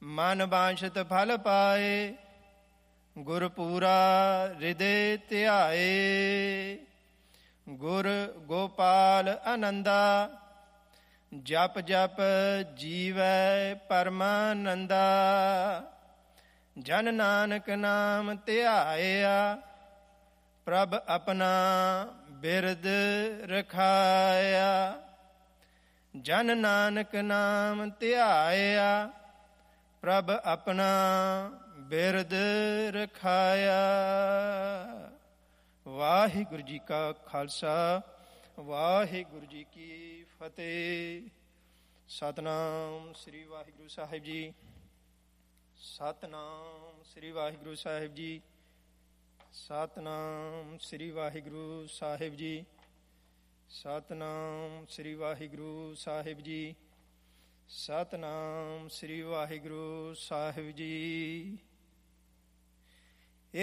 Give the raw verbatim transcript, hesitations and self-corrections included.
ਮਨ ਬਾਂਛਤ ਫਲ ਪਾਏ, ਗੁਰ ਪੂਰਾ ਹਿਰਦੇ ਧਿਆਏ। ਗੁਰ ਗੋਪਾਲ ਆਨੰਦਾ, ਜਪ ਜਪ ਜੀਵੈ ਪਰਮਾਨੰਦਾ। ਜਨ ਨਾਨਕ ਨਾਮ ਧਿਆਇਆ, ਪ੍ਰਭ ਆਪਣਾ ਬਿਰਦ ਰਖਾਇਆ। ਜਨ ਨਾਨਕ ਨਾਮ ਧਿਆਇਆ, ਪ੍ਰਭ ਆਪਣਾ ਬਿਰਦ ਰਖਾਇਆ। ਵਾਹਿਗੁਰੂ ਜੀ ਕਾ ਖਾਲਸਾ, ਵਾਹਿਗੁਰੂ ਜੀ ਕੀ ਫਤਿਹ। ਸਤਿਨਾਮ ਸ੍ਰੀ ਵਾਹਿਗੁਰੂ ਸਾਹਿਬ ਜੀ, ਸਤਿਨਾਮ ਸ੍ਰੀ ਵਾਹਿਗੁਰੂ ਸਾਹਿਬ ਜੀ, ਸਤਿਨਾਮ ਸ੍ਰੀ ਵਾਹਿਗੁਰੂ ਸਾਹਿਬ ਜੀ, ਸਤਿਨਾਮ ਸ੍ਰੀ ਵਾਹਿਗੁਰੂ ਸਾਹਿਬ ਜੀ, ਸਤਿਨਾਮ ਸ੍ਰੀ ਵਾਹਿਗੁਰੂ ਸਾਹਿਬ ਜੀ।